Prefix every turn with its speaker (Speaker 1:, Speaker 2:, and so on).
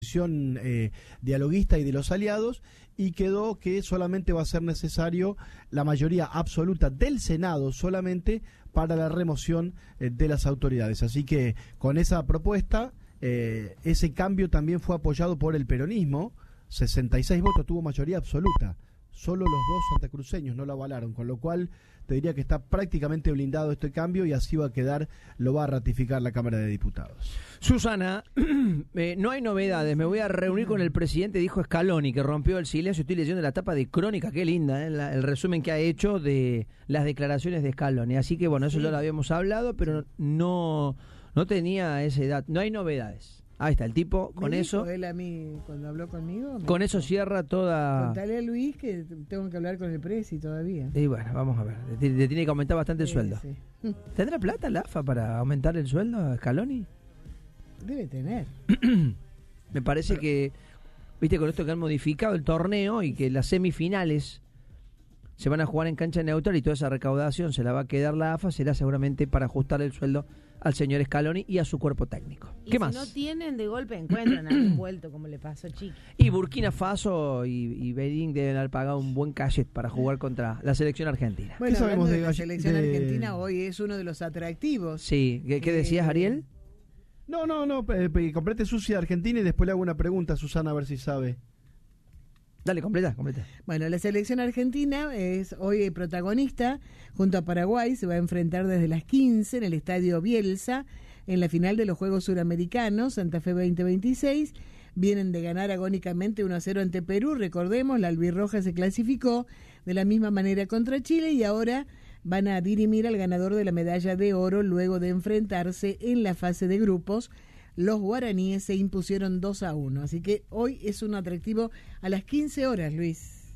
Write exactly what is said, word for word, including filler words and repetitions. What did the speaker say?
Speaker 1: Eh, dialoguista y de los aliados, y quedó que solamente va a ser necesario la mayoría absoluta del Senado solamente para la remoción eh, de las autoridades. Así que con esa propuesta, eh, ese cambio también fue apoyado por el peronismo. Sesenta y seis votos, tuvo mayoría absoluta. Solo los dos santacruceños no lo avalaron, con lo cual te diría que está prácticamente blindado este cambio y así va a quedar, lo va a ratificar la Cámara de Diputados.
Speaker 2: Susana, eh, no hay novedades, me voy a reunir con el presidente, dijo Scaloni, que rompió el silencio. Estoy leyendo la tapa de Crónica, qué linda, eh, la, el resumen que ha hecho de las declaraciones de Scaloni. Así que bueno, eso sí, ya lo habíamos hablado, pero no, no tenía esa edad, no hay novedades. Ahí está, el tipo, con
Speaker 3: me
Speaker 2: eso...
Speaker 3: dijo él a mí, cuando habló conmigo...
Speaker 2: Con
Speaker 3: dijo,
Speaker 2: eso cierra toda...
Speaker 3: Contale a Luis que tengo que hablar con el presi todavía.
Speaker 2: Y bueno, vamos a ver, le, le tiene que aumentar bastante el
Speaker 3: sí,
Speaker 2: sueldo.
Speaker 3: Sí.
Speaker 2: ¿Tendrá plata la A F A para aumentar el sueldo a Scaloni?
Speaker 3: Debe tener.
Speaker 2: Me parece Pero, que, viste, con esto que han modificado el torneo y que las semifinales se van a jugar en cancha neutral y toda esa recaudación se la va a quedar la A F A, será seguramente para ajustar el sueldo al señor Scaloni y a su cuerpo técnico.
Speaker 4: Y
Speaker 2: ¿Qué
Speaker 4: si
Speaker 2: más?
Speaker 4: no tienen, de golpe encuentran algún vuelto, como le pasó a Chiqui.
Speaker 2: Y Burkina Faso y, y Beijing deben haber pagado un buen cachet para jugar contra la selección argentina.
Speaker 3: Bueno,
Speaker 1: ¿Qué sabemos
Speaker 3: de,
Speaker 1: de
Speaker 3: la selección
Speaker 1: de...
Speaker 3: argentina hoy es uno de los atractivos.
Speaker 2: Sí, ¿qué, qué decías, Ariel?
Speaker 1: No, no, no, eh, complete sucia Argentina y después le hago una pregunta a Susana a ver si sabe.
Speaker 2: Dale, completa, completa.
Speaker 3: Bueno, la selección argentina es hoy protagonista junto a Paraguay, se va a enfrentar desde las quince en el Estadio Bielsa en la final de los Juegos Suramericanos Santa Fe veinte veintiséis. Vienen de ganar agónicamente uno a cero ante Perú, recordemos, la albirroja se clasificó de la misma manera contra Chile y ahora van a dirimir al ganador de la medalla de oro luego de enfrentarse en la fase de grupos. Los guaraníes se impusieron dos a uno, así que hoy es un atractivo a las quince horas, Luis.